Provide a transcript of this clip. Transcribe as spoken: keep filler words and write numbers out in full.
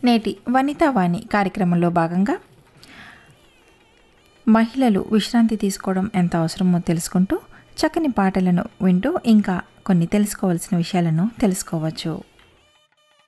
నేటి వనితావాణి కార్యక్రమంలో భాగంగా మహిళలు విశ్రాంతి తీసుకోవడం ఎంత అవసరమో తెలుసుకుంటూ చక్కని పాటలను వింటూ ఇంకా కొన్ని తెలుసుకోవాల్సిన విషయాలను తెలుసుకోవచ్చు.